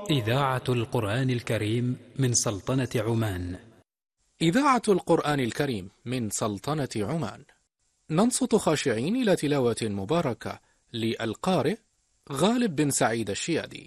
إذاعة القرآن الكريم من سلطنة عمان. إذاعة القرآن الكريم من سلطنة عمان. ننصت خاشعين إلى تلاوة مباركة للقارئ غالب بن سعيد الشيادي.